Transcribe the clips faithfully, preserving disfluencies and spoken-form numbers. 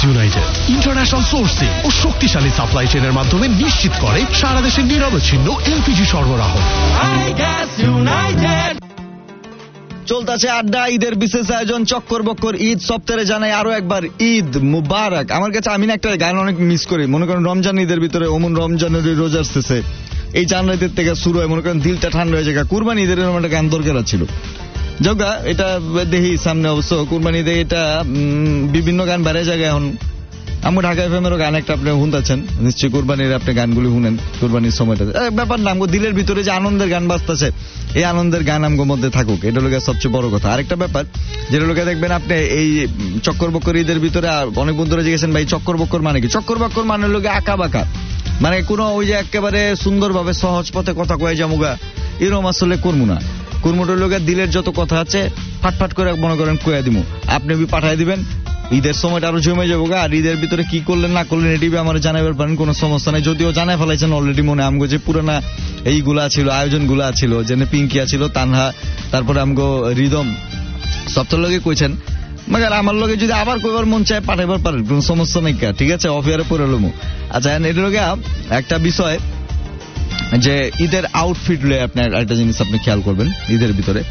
United international sourcing ও শক্তিশালী supply চেইনের মাধ্যমে নিশ্চিত করে সারা দেশে নিরবচ্ছিন্ন এলপিজি সরবরাহ। চলতেছে আড্ডা, ঈদের বিশেষ আয়োজন চক্কর বক্কর ঈদ সপ্তাহে জানাই আরো একবার ঈদ মুবারক। আমার কাছে আমি না একটা গান অনেক মিস করি, মনে করেন রমজান ঈদের ভিতরে অমন রমজানের রোজা আসতেছে, এই জানুয়ারিদের থেকে শুরু হয়, মনে করেন দিলটা ঠান্ডা হয়ে যায়। কুরবানি ঈদের এরকম একটা গান দরকার ছিল যোগা, এটা দেখি সামনে অবশ্য কুরবানি ঈদে এটা বিভিন্ন গান বেড়ে জায়গায় এখন। আমার ঢাকা এফ এম এরও গান একটা আপনি শুনতেছেন নিশ্চয়ই, কুরবানির আপনি গানগুলি শুনেন কুরবানির সময়টা। ব্যাপার না আমগো দিলের ভিতরে যে আনন্দের গান বাজতেছে, এই আনন্দের গান আমগো মধ্যে থাকুক, এটা লোকে সবচেয়ে বড় কথা। আরেকটা ব্যাপার যেটা লোকে দেখবেন আপনি এই চক্কর বক্কর ঈদের ভিতরে অনেক বন্ধুরা জিজ্ঞেসেন ভাই চক্কর বক্কর মানে কি? চক্কর বক্কর মানে লোকে আঁকা বাঁকা, মানে কোনো ওই যে একেবারে সুন্দরভাবে সহজ পথে কথা কয়ে যামুগা এরকম আসলে করবো না। কুরমুটোর লোকের দিলের যত কথা আছে ফাটফাট করে মনে করেন কয়ে দিব, আপনি পাঠাই দিবেন। ঈদের সময়টা আরো জমে যাবো গা, আর ঈদের ভিতরে কি করলেন না করলেন এটি আমার জানাবার পারেন, কোনো সমস্যা নেই। যদিও জানাই ফেলাইছেন অলরেডি মনে, আমগো যে পুরানা এইগুলা ছিল আয়োজন গুলা ছিল, যেন পিঙ্কিয়া ছিল, তানহা, তারপরে আমগো রিদম সপ্তাহ লগে কইছেন, মাগার আমার লগে যদি আবার কইবার মন চায় পাঠাইবার পারেন, কোনো সমস্যা নেই, ঠিক আছে? অফিয়ারে পরে লমু। আচ্ছা এটার লগে একটা বিষয় যে ঈদের আউটফিট লয়ে আপনি একটা জিনিস আপনি খেয়াল করবেন। ঈদের ভিতরে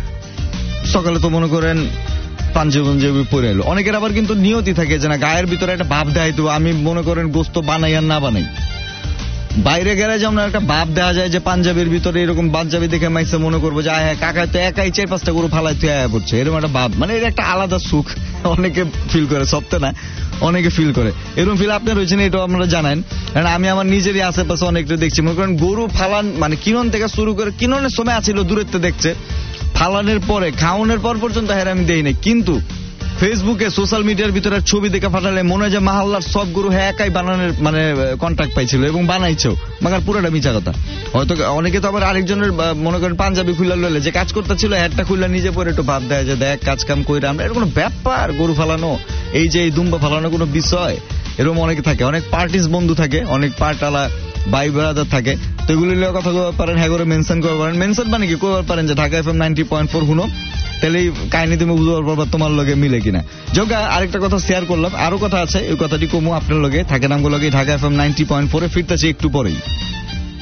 সকালে তো মনে করেন পাঞ্জাবি পাঞ্জাবি পরে এলো, অনেকের আবার কিন্তু নিয়তি থাকে যে না গায়ের ভিতরে একটা ভাব দেয়, তো আমি মনে করেন গোস্ত বানাই আর না বানাই, বাইরে গেলে যেমন একটা ভাব দেওয়া যায় যে পাঞ্জাবির ভিতরে এরকম পাঞ্জাবি দেখে মাইসে মনে করবো যে আয় কাকা তো একাই চার পাঁচটা করে ফালাই তুই আয়া পড়ছে, এরকম একটা ভাব, মানে এর একটা আলাদা সুখ অনেকে ফিল করে, সপ্তাহে না অনেকে ফিল করে, এরকম ফিল আপনার রয়েছেন, এটাও আপনারা জানেন। কারণ আমি আমার নিজেরই আশেপাশে অনেকটা দেখছি, মনে করেন গরু ফালান মানে কিনন থেকে শুরু করে, কিননের সময় আছিল দূরের থেকে দেখছে, ফালানের পরে খাওয়ানোর পর পর্যন্ত হ্যাঁ আমি দেই নাই, কিন্তু ফেসবুকে সোশ্যাল মিডিয়ার ভিতরে ছবি দেখে ফাটালে মনে হয় যে মাহাল্লার সব গরু হ্যাঁ একাই বানানোর মানে কন্ট্রাক্ট পাইছিল এবং বানাইছেও, মাগার পুরোটা মিছা কথা। হয়তো অনেকে তো আবার আরেকজনের মনে করেন পাঞ্জাবি খুলে লইলে যে কাজ করতে ছিল হ্যাটটা খুলে নিজে পরে একটু ভাব দেয় যে দেখ কাজ কাম করে আমরা, এর কোনো ব্যাপার গরু ফালানো এই যে এই দুম্বা ফালানো কোনো বিষয়, এরকম অনেকে থাকে, অনেক পার্টিস বন্ধু থাকে, অনেক পার্টালা ভাই ব্রাদার থাকে, তো এগুলি কথা কবার পারেন, হ্যাঁ করে মেনশন করতে পারেন। মেনশন মানে কি করতে পারেন যে Dhaka FM ninety point four হুনো, তাহলে এই কাহিনী তুমি বুঝতে পারবা তোমার লগে মিলে কিনা। যোগা আরেকটা কথা শেয়ার করলাম, আরো কথা আছে, এই কথাটি কমু আপনার লগে থাকে নামগুলো লগে ঢাকা এফএম নাইনটি পয়েন্ট ফোরে ফিরতেছি একটু পরেই।